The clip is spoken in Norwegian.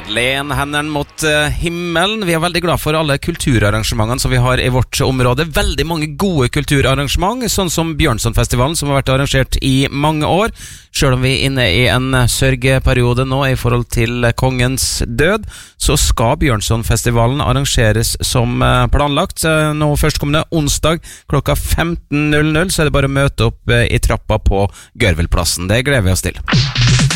Len hendene mot himmelen. Vi veldig glad for alle kulturarrangementene som vi har i vårt område. Veldig mange gode kulturarrangement, sånn som Bjørnsonfestivalen, som har vært arrangert i mange år. Selv om vi er inne i en sørgeperiode nå i forhold til kongens død, så skal Bjørnsonfestivalen arrangeres som planlagt. Nå førstkommende onsdag klokka 15.00, så er det bare å møte opp i trappa på Gørvelplassen. Det gleder vi oss til.